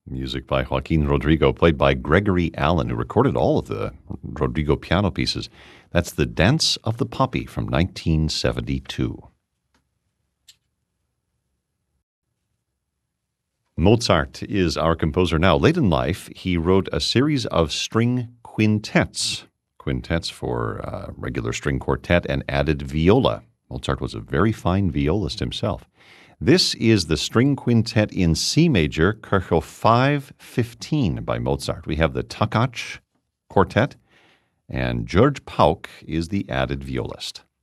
Music by Joaquin Rodrigo, played by Gregory Allen, who recorded all of the Rodrigo piano pieces. That's The Dance of the Poppy from 1972. Mozart is our composer now. Late in life, he wrote a series of string quintets for regular string quartet and added viola. Mozart was a very fine violist himself. This is the string quintet in C major, Kirchhoff 515 by Mozart. We have the Takacs Quartet, and George Pauk is the added violist.